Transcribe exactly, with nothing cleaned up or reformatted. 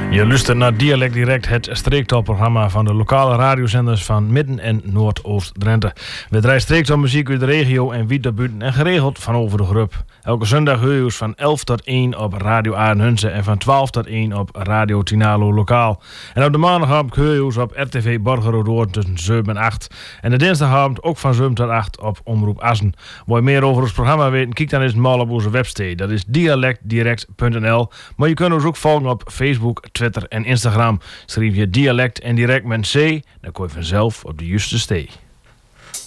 Je luistert naar Dialect Direct, het streektaalprogramma van de lokale radiozenders van Midden- en Noordoost-Drenthe. We draaien streektaal muziek uit de regio en wie daarbuiten en geregeld van over de groep. Elke zondag hoor je van elf tot één op Radio Aardenhunze en van twaalf tot één op Radio Tinalo Lokaal. En op de maandagavond hoor je op R T V Borgeroodoor tussen zeven en acht. En de dinsdagavond ook van zeven tot acht op Omroep Assen. Wil je meer over ons programma weten, kijk dan eens mal op onze website. Dat is dialect direct punt n l. Maar je kunt ons ook volgen op Facebook, Twitter en Instagram. Schrijf je dialect en direct met C, dan kom je vanzelf op de juiste stee.